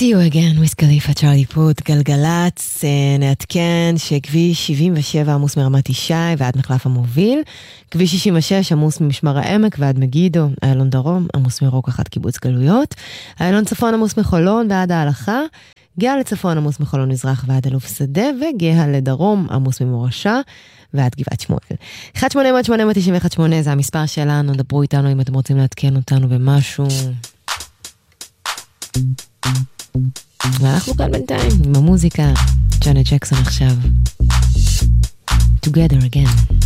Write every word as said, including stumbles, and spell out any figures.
See you again, וויז קליפה, צ'ארלי פוט, גלגלץ, נעדכן שכביש שבעים ושבע עמוס מרמת ישי ועד מחלף המוביל, כביש שישים ושש עמוס ממשמר העמק ועד מגידו, איילון דרום עמוס מרוקח עד קיבוץ גלויות, איילון צפון עמוס מחולון ועד ההלכה, גאה לצפון עמוס מחולון מזרח ועד אלוף שדה, וגאה לדרום עמוס ממורשה ועד גבעת שמואל. אחת שמונה אפס אפס שמונה תשע אחת שמונה זה המספר שלנו, דברו איתנו אם אתם רוצים לעדכן אותנו במשהו. ואנחנו כאן בינתיים עם המוזיקה. ג'אנט ג'קסון עכשיו. Together again.